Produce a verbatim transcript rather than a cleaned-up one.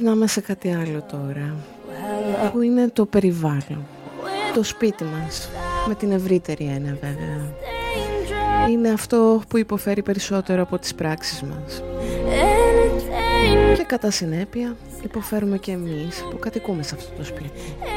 περνάμε σε κάτι άλλο τώρα, που είναι το περιβάλλον, το σπίτι μας, με την ευρύτερη έννοια βέβαια. Είναι αυτό που υποφέρει περισσότερο από τις πράξεις μας. Και κατά συνέπεια υποφέρουμε και εμείς που κατοικούμε σε αυτό το σπίτι.